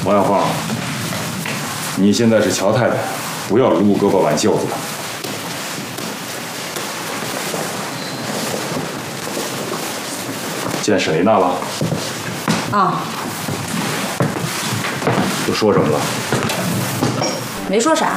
王小芳，你现在是乔太太，不要撸胳膊挽袖子的。见沈丽娜了？ 啊。 都说什么了？ 没说啥。